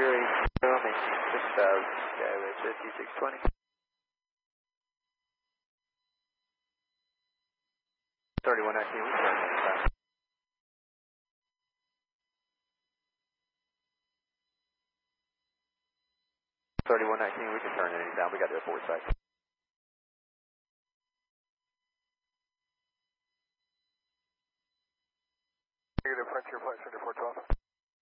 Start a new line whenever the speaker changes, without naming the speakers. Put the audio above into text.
maintain 6000, Skyway 5620. 3119, we turn anytime. 3119, we can turn anytime. We got the airport site.
Negative, Frontier Flight 7412.